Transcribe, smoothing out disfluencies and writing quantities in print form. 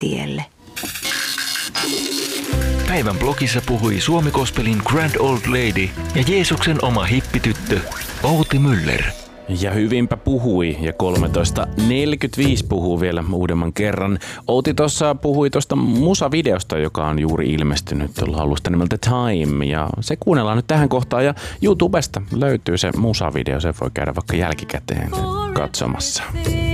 tielle. Päivän blogissa puhui Suomi Gospelin Grand Old Lady ja Jeesuksen oma hippityttö Outi Müller. Ja hyvinpä puhui, ja 13.45 puhuu vielä uudemman kerran. Outi tuossa puhui tuosta musavideosta, joka on juuri ilmestynyt laulusta nimeltä Time, ja se kuunnellaan nyt tähän kohtaan, ja YouTubesta löytyy se musavideo, se voi käydä vaikka jälkikäteen katsomassa.